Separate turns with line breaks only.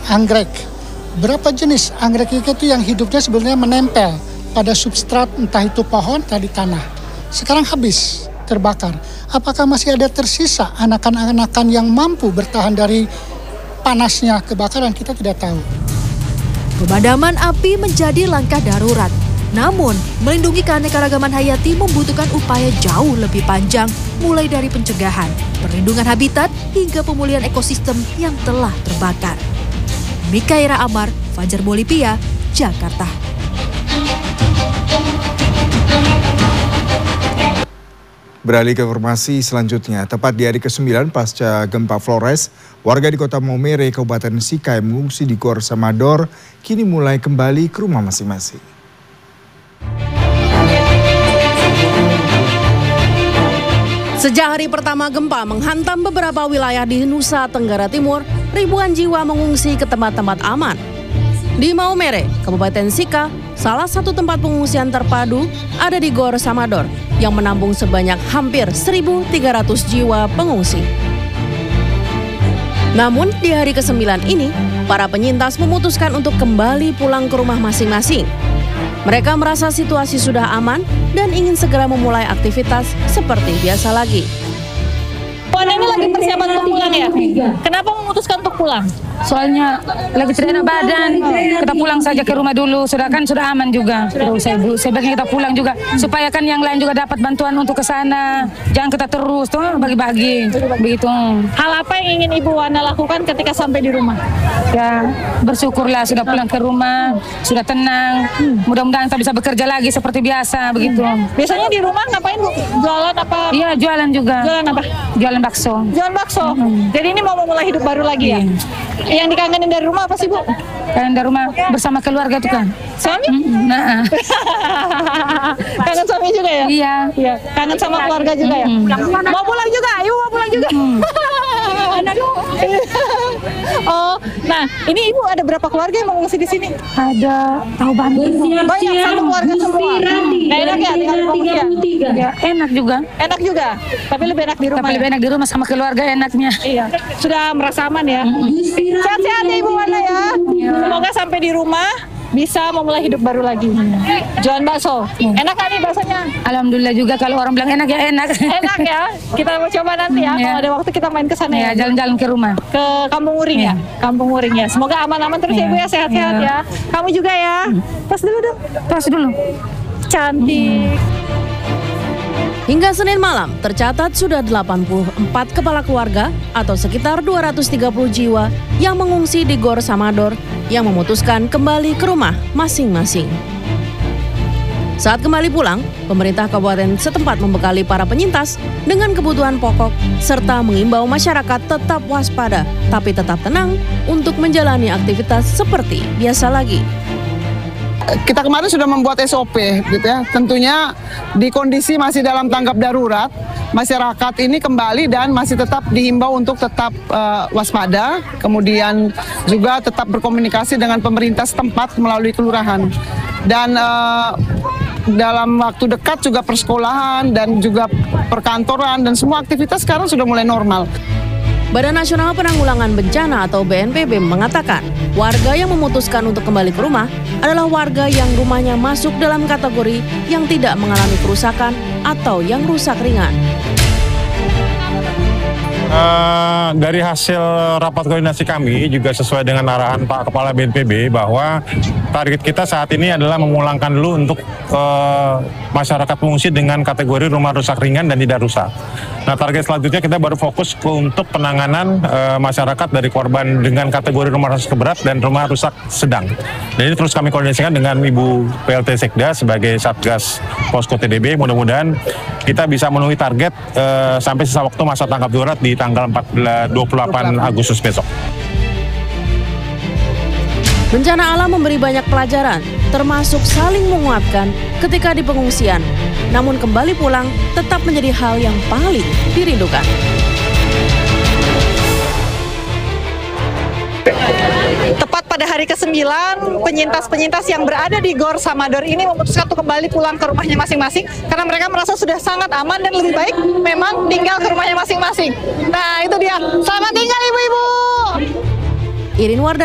anggrek. Berapa jenis anggrek itu yang hidupnya sebenarnya menempel pada substrat, entah itu pohon, entah di tanah. Sekarang habis, terbakar. Apakah masih ada tersisa anakan-anakan yang mampu bertahan dari panasnya kebakaran? Kita tidak tahu.
Pemadaman api menjadi langkah darurat. Namun, melindungi keanekaragaman hayati membutuhkan upaya jauh lebih panjang, mulai dari pencegahan, perlindungan habitat, hingga pemulihan ekosistem yang telah terbakar. Mikaira Amar, Fajar Bolivia, Jakarta.
Beralih ke informasi selanjutnya, tepat di hari ke-9 pasca gempa Flores, warga di kota Maumere, Kabupaten Sika yang mengungsi di Gor Samador, kini mulai kembali ke rumah masing-masing.
Sejak hari pertama gempa menghantam beberapa wilayah di Nusa Tenggara Timur, ribuan jiwa mengungsi ke tempat-tempat aman. Di Maumere, Kabupaten Sika, salah satu tempat pengungsian terpadu ada di Gor Samador yang menampung sebanyak hampir 1.300 jiwa pengungsi. Namun di hari ke-9 ini, para penyintas memutuskan untuk kembali pulang ke rumah masing-masing. Mereka merasa situasi sudah aman dan ingin segera memulai aktivitas seperti biasa lagi.
Puan ini lagi persiapan untuk pulang ya? Kenapa memutuskan untuk pulang?
Soalnya lagi tidak enak badan, kita pulang saja ke rumah dulu, sudah aman juga. Terus sebaiknya kita pulang juga, supaya kan yang lain juga dapat bantuan untuk ke sana. Jangan kita terus tuh bagi-bagi, begitu.
Hal apa yang ingin Ibu Wana lakukan ketika sampai di rumah?
Ya bersyukurlah sudah pulang ke rumah, sudah tenang. Mudah-mudahan kita bisa bekerja lagi seperti biasa, begitu.
Biasanya di rumah ngapain Bu? Jualan apa?
Iya jualan juga.
Jualan apa?
Jualan bakso.
Jualan bakso. Jadi ini mau memulai hidup baru lagi ya? Yang dikangenin dari rumah apa sih Bu?
Kangen dari rumah bersama keluarga tuh kan.
Suami?
Nah.
Kangen suami juga ya?
Iya.
Iya. Kangen sama keluarga juga ya? Mau pulang juga? Ibu mau pulang juga? Oh, nah ini Ibu ada berapa keluarga yang mengungsi di sini?
Ada tahu banget.
Banyak, satu keluarga semua. Nah, enak ya tinggal di pengungsian?
Ya enak juga.
Enak juga, tapi lebih enak di rumah.
Tapi lebih enak di rumah sama keluarga enaknya.
Iya, sudah merasa aman ya. Sehat-sehat ya Ibu Wana ya. Semoga sampai di rumah bisa memulai hidup baru lagi. Jualan bakso. Enak kan nih baksonya?
Alhamdulillah juga, kalau orang bilang enak ya enak.
Enak ya. Kita mau coba nanti ya. Kalau ada waktu kita main ke sana ya.
Jalan-jalan ke rumah.
Ke Kampung Uring ya. Kampung Uring ya. Semoga aman-aman terus ya Ibu ya, sehat-sehat ya. Kamu juga ya. Tos dulu dong.
Tos dulu.
Cantik.
Hingga Senin malam, tercatat sudah 84 kepala keluarga atau sekitar 230 jiwa yang mengungsi di Gor Samador yang memutuskan kembali ke rumah masing-masing. Saat kembali pulang, pemerintah kabupaten setempat membekali para penyintas dengan kebutuhan pokok serta mengimbau masyarakat tetap waspada tapi tetap tenang untuk menjalani aktivitas seperti biasa lagi.
Kita kemarin sudah membuat SOP gitu ya. Tentunya di kondisi masih dalam tanggap darurat, masyarakat ini kembali dan masih tetap dihimbau untuk tetap waspada, kemudian juga tetap berkomunikasi dengan pemerintah setempat melalui kelurahan. Dan dalam waktu dekat juga persekolahan dan juga perkantoran dan semua aktivitas sekarang sudah mulai normal.
Badan Nasional Penanggulangan Bencana atau BNPB mengatakan, warga yang memutuskan untuk kembali ke rumah adalah warga yang rumahnya masuk dalam kategori yang tidak mengalami kerusakan atau yang rusak ringan.
Dari hasil rapat koordinasi kami juga sesuai dengan arahan Pak Kepala BNPB bahwa target kita saat ini adalah memulangkan dulu untuk masyarakat pengungsi dengan kategori rumah rusak ringan dan tidak rusak. Nah, target selanjutnya kita baru fokus untuk penanganan masyarakat dari korban dengan kategori rumah rusak berat dan rumah rusak sedang. Dan ini terus kami koordinasikan dengan Ibu PLT Sekda sebagai Satgas Posko TDB. Mudah-mudahan kita bisa memenuhi target sampai sisa waktu masa tanggap darurat di tanggal 28 Agustus besok.
Bencana alam memberi banyak pelajaran, termasuk saling menguatkan ketika di pengungsian. Namun kembali pulang tetap menjadi hal yang paling dirindukan.
Tepat pada hari ke-9, penyintas-penyintas yang berada di Gor Samador ini memutuskan untuk kembali pulang ke rumahnya masing-masing karena mereka merasa sudah sangat aman dan lebih baik memang tinggal ke rumahnya masing-masing. Nah, itu dia. Selamat tinggal Ibu-ibu.
Irin Wardani.